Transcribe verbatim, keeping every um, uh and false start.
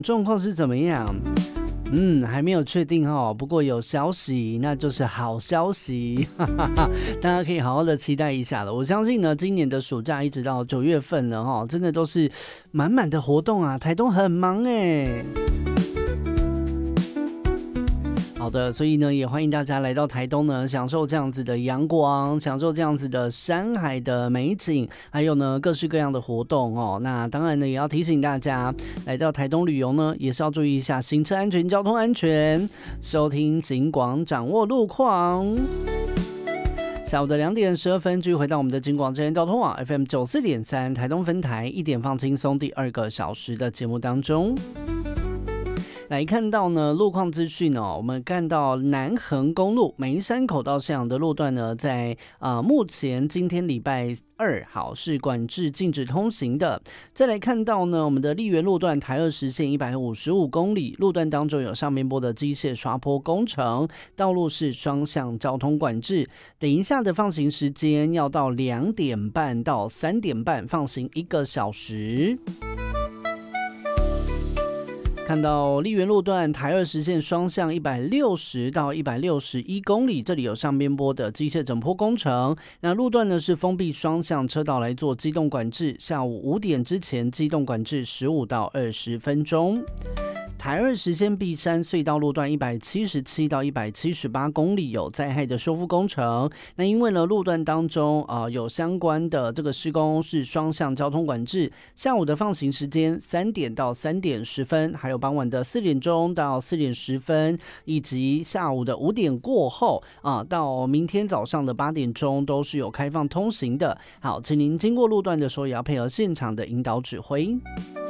状况是怎么样？嗯，还没有确定哦，不过有消息，那就是好消息，哈哈哈，大家可以好好的期待一下了。我相信呢，今年的暑假一直到九月份了哈，真的都是满满的活动啊，台东很忙哎。好的，所以呢，也欢迎大家来到台东呢，享受这样子的阳光，享受这样子的山海的美景，还有呢各式各样的活动哦。那当然呢，也要提醒大家，来到台东旅游呢，也是要注意一下行车安全、交通安全，收听警广，掌握路况。下午的两点十二分，继续回到我们的警广之声交通网 F M 九四点三台东分台，一点放轻松第二个小时的节目当中。来看到呢路况资讯哦，我们看到南横公路梅山口到向阳的路段呢，在呃目前今天礼拜二好是管制禁止通行的。再来看到呢，我们的丽园路段台二十线一百五十五公里路段当中有上面坡的机械刷坡工程，道路是双向交通管制。等一下的放行时间要到两点半到三点半，放行一个小时。看到丽园路段台二实线双向一百六十到一百六十一公里，这里有上边坡的机械整坡工程。那路段呢是封闭双向车道来做机动管制，下午五点之前机动管制十五到二十分钟。台二实线碧山隧道路段一百七十七到一百七十八公里有灾害的修复工程。那因为呢路段当中呃有相关的这个施工是双向交通管制，下午的放行时间三点到三点十分，还有傍晚的四点钟到四点十分，以及下午的五点过后啊到明天早上的八点钟都是有开放通行的。好，请您经过路段的时候也要配合现场的引导指挥。